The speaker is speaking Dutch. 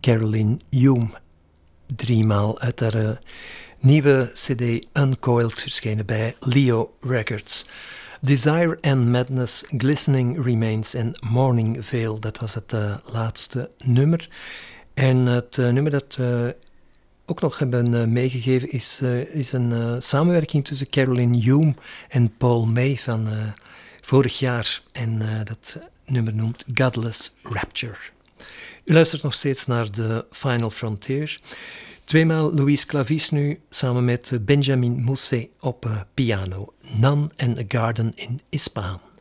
Caroline Hume. 3 maal uit haar nieuwe cd Uncoiled verschenen bij Leo Records. Desire and Madness, Glistening Remains en Morning Veil, dat was het laatste nummer. En het nummer dat we ook nog hebben meegegeven is een samenwerking tussen Caroline Hume en Paul May van vorig jaar. En dat nummer noemt Godless Rapture. U luistert nog steeds naar The Final Frontier. 2 maal Louise Clavis nu, samen met Benjamin Mousset op piano. None and a Garden in Ispahan.